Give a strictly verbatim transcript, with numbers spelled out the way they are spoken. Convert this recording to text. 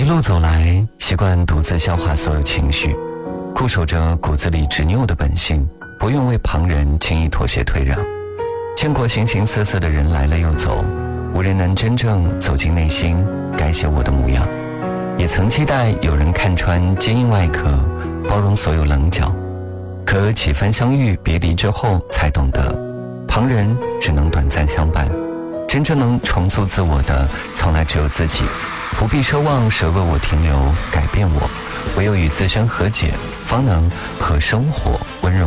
路走来，习惯独自消化所有情绪，固守着骨子里执拗的本性，不愿为旁人轻易妥协退让。见过形形色色的人来了又走，无人能真正走进内心，改写我的模样。也曾期待有人看穿坚硬外壳，包容所有棱角，可几番相遇别离之后，才懂得旁人只能短暂相伴，真正能重塑自我的从来只有自己。不必奢望谁为我停留改变我，唯有与自身和解，方能和生活